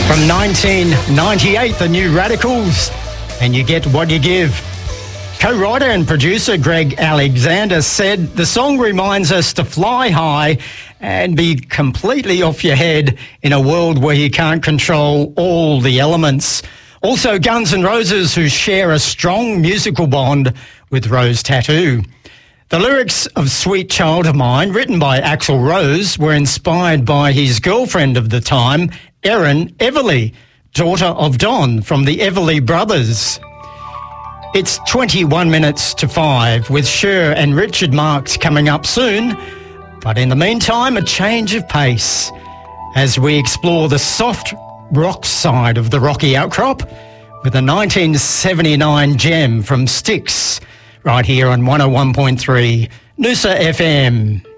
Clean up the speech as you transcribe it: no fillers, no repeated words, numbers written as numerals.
From 1998, the New Radicals, and You Get What You Give. Co-writer and producer Greg Alexander said the song reminds us to fly high and be completely off your head in a world where you can't control all the elements. Also, Guns N' Roses, who share a strong musical bond with Rose Tattoo. The lyrics of Sweet Child of Mine, written by Axl Rose, were inspired by his girlfriend of the time, Erin Everly, daughter of Don from the Everly Brothers. It's 21 minutes to 5 with Cher and Richard Marx coming up soon. But in the meantime, a change of pace as we explore the soft rock side of the Rocky outcrop with a 1979 gem from Styx right here on 101.3 Noosa FM.